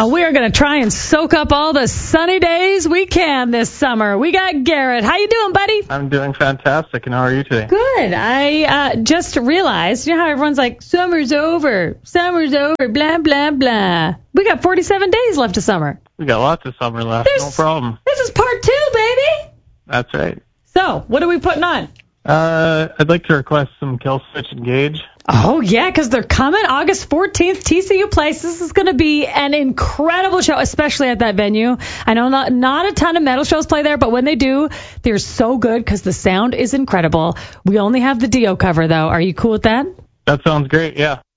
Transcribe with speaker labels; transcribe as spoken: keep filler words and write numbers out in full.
Speaker 1: Uh, we are going to try and soak up all the sunny days we can this summer. We got Garrett. How you doing, buddy?
Speaker 2: I'm doing fantastic, and how are you today?
Speaker 1: Good. I uh, just realized, you know how everyone's like, summer's over, summer's over, blah, blah, blah. We got forty-seven days left of summer.
Speaker 2: We got lots of summer left,
Speaker 1: There's,
Speaker 2: no problem.
Speaker 1: This is part two, baby.
Speaker 2: That's right.
Speaker 1: So, what are we putting on?
Speaker 2: Uh, I'd like to request some Kill Switch Engage.
Speaker 1: Oh, yeah, because they're coming August fourteenth, T C U Place. This is going to be an incredible show, especially at that venue. I know not, not a ton of metal shows play there, but when they do, they're so good because the sound is incredible. We only have the Dio cover, though. Are you cool with that?
Speaker 2: That sounds great, yeah.